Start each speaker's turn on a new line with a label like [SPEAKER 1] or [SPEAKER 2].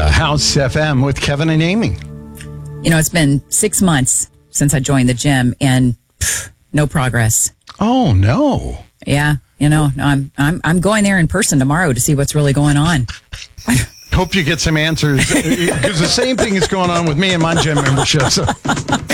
[SPEAKER 1] House FM with Kevin and Amy.
[SPEAKER 2] You know, it's been 6 months since I joined the gym, and no progress.
[SPEAKER 1] Oh no!
[SPEAKER 2] Yeah, you know, I'm going there in person tomorrow to see what's really going on.
[SPEAKER 1] Hope you get some answers, because the same thing is going on with me and my gym membership. So.